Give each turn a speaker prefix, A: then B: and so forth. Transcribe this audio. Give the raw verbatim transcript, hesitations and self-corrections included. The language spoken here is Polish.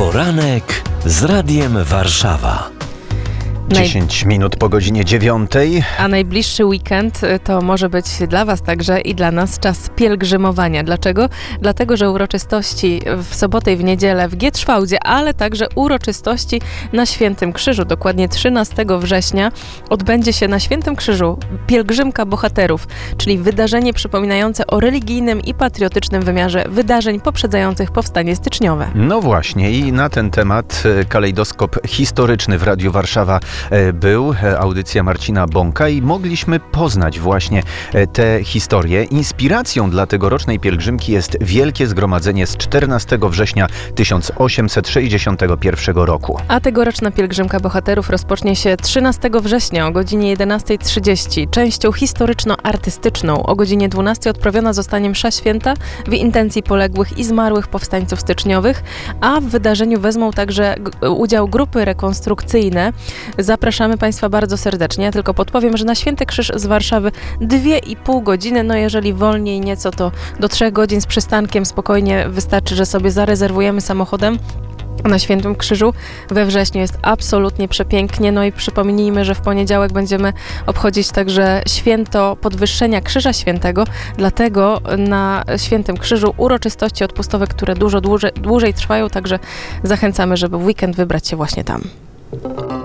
A: Poranek z Radiem Warszawa. dziesięć minut po godzinie dziewiątej.
B: A najbliższy weekend to może być dla Was także i dla nas czas pielgrzymowania. Dlaczego? Dlatego, że uroczystości w sobotę i w niedzielę w Gietrzwałdzie, ale także uroczystości na Świętym Krzyżu. Dokładnie trzynastego września odbędzie się na Świętym Krzyżu pielgrzymka bohaterów, czyli wydarzenie przypominające o religijnym i patriotycznym wymiarze wydarzeń poprzedzających powstanie styczniowe.
C: No właśnie, i na ten temat kalejdoskop historyczny w Radiu Warszawa był, audycja Marcina Bąka, i mogliśmy poznać właśnie tę historię. Inspiracją dla tegorocznej pielgrzymki jest wielkie zgromadzenie z czternastego września tysiąc osiemset sześćdziesiątego pierwszego roku.
B: A tegoroczna pielgrzymka bohaterów rozpocznie się trzynastego września o godzinie jedenastej trzydzieści. Częścią historyczno-artystyczną o godzinie dwunastej odprawiona zostanie msza święta w intencji poległych i zmarłych powstańców styczniowych, a w wydarzeniu wezmą także g- udział grupy rekonstrukcyjne. Zapraszamy Państwa bardzo serdecznie. Ja tylko podpowiem, że na Święty Krzyż z Warszawy dwie i pół godziny, no jeżeli wolniej nieco, to do trzech godzin z przystankiem spokojnie wystarczy, że sobie zarezerwujemy samochodem. Na Świętym Krzyżu we wrześniu jest absolutnie przepięknie. No i przypomnijmy, że w poniedziałek będziemy obchodzić także święto podwyższenia Krzyża Świętego. Dlatego na Świętym Krzyżu uroczystości odpustowe, które dużo dłużej, dłużej trwają, także zachęcamy, żeby w weekend wybrać się właśnie tam.